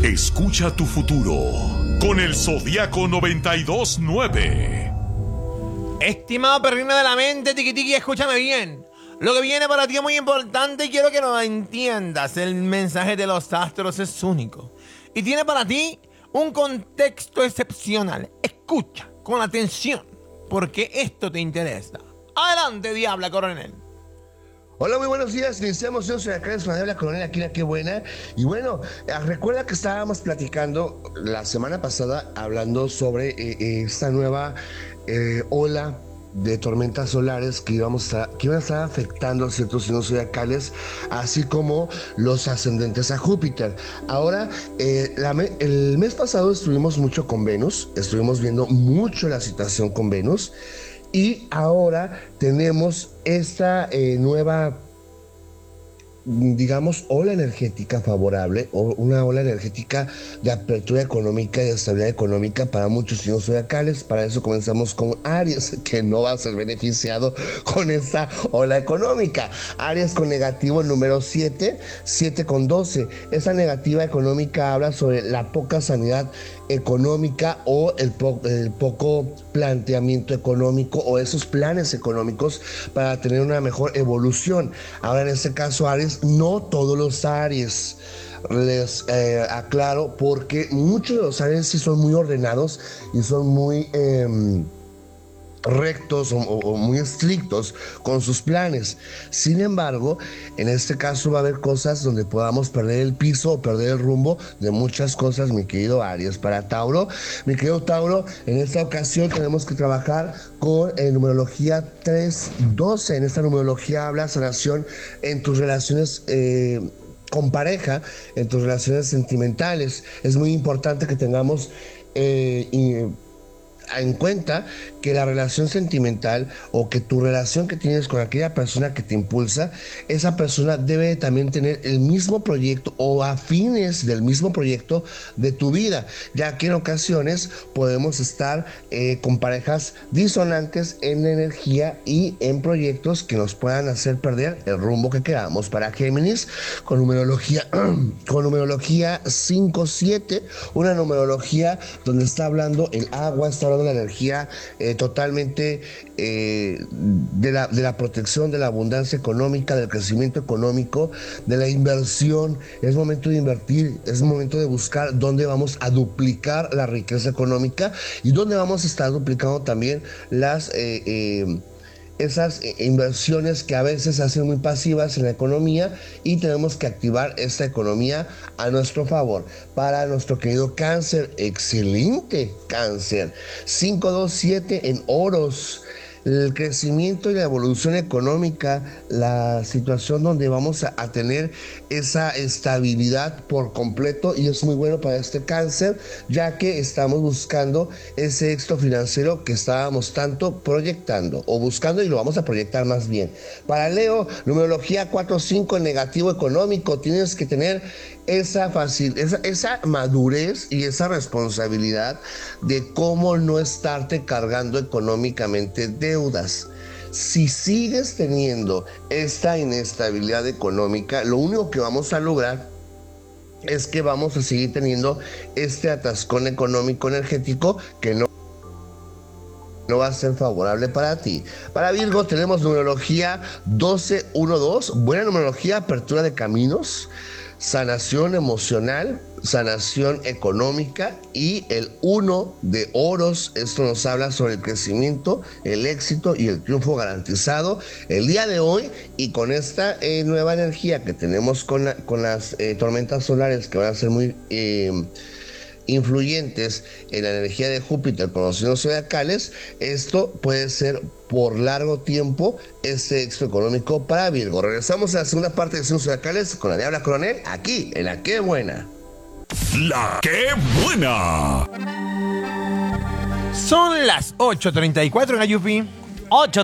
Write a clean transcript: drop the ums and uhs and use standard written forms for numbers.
Escucha tu futuro con el Zodiaco 92.9. Estimado perrino de la mente, tiqui, escúchame bien. Lo que viene para ti es muy importante y quiero que lo entiendas. El mensaje de los astros es único y tiene para ti un contexto excepcional. Escucha con atención, porque esto te interesa. Adelante, Diabla Coronel. Hola, muy buenos días. Iniciamos. Yo soy acá, es Diabla Coronel, aquí la que buena. Y bueno, recuerda que estábamos platicando la semana pasada hablando sobre esta nueva ola de tormentas solares que iban a estar afectando a ciertos signos zodiacales, así como los ascendentes a Júpiter. Ahora, el mes pasado estuvimos mucho con Venus, estuvimos viendo mucho la situación con Venus, y ahora tenemos esta nueva, digamos, ola energética favorable, o una ola energética de apertura económica y de estabilidad económica para muchos signos zodiacales. Para eso comenzamos con Aries, que no va a ser beneficiado con esta ola económica. Aries con negativo número 7 con 12. Esa negativa económica habla sobre la poca sanidad económica o el poco planteamiento económico o esos planes económicos para tener una mejor evolución. Ahora, en este caso, Aries, no todos los Aries, les aclaro, porque muchos de los Aries sí son muy ordenados y son muy rectos o muy estrictos con sus planes. Sin embargo, en este caso va a haber cosas donde podamos perder el piso o perder el rumbo de muchas cosas, mi querido Aries. Para Tauro, mi querido Tauro, en esta ocasión tenemos que trabajar con numerología 312. En esta numerología habla sanación en tus relaciones con pareja, en tus relaciones sentimentales. Es muy importante que tengamos en cuenta que la relación sentimental o que tu relación que tienes con aquella persona que te impulsa, esa persona debe también tener el mismo proyecto o afines del mismo proyecto de tu vida, ya que en ocasiones podemos estar con parejas disonantes en energía y en proyectos que nos puedan hacer perder el rumbo que queramos. Para Géminis, con numerología 5-7, una numerología donde está hablando el agua, está hablando la energía totalmente de la protección, de la abundancia económica, del crecimiento económico, de la inversión. Es momento de invertir, es momento de buscar dónde vamos a duplicar la riqueza económica y dónde vamos a estar duplicando también esas inversiones que a veces se hacen muy pasivas en la economía, y tenemos que activar esta economía a nuestro favor. Para nuestro querido Cáncer, excelente Cáncer, 5-2-7 en oros. El crecimiento y la evolución económica, la situación donde vamos a tener esa estabilidad por completo, y es muy bueno para este Cáncer, ya que estamos buscando ese éxito financiero que estábamos tanto proyectando o buscando, y lo vamos a proyectar más bien. Para Leo, numerología 4-5 en negativo económico. Tienes que tener esa madurez y esa responsabilidad de cómo no estarte cargando económicamente deudas. Si sigues teniendo esta inestabilidad económica, lo único que vamos a lograr es que vamos a seguir teniendo este atascón económico energético que no va a ser favorable para ti. Para Virgo tenemos numerología 12-1-2, buena numerología, apertura de caminos, sanación emocional, sanación económica, y el 1 de oros. Esto nos habla sobre el crecimiento, el éxito y el triunfo garantizado el día de hoy. Y con esta nueva energía que tenemos con las tormentas solares, que van a ser muy influyentes en la energía de Júpiter con los signos zodiacales, esto puede ser por largo tiempo este éxito económico para Virgo. Regresamos a la segunda parte de signos zodiacales con la Diabla Coronel, aquí en La Qué Buena. La Qué Buena. Son las 8:34 en Ayupi. 8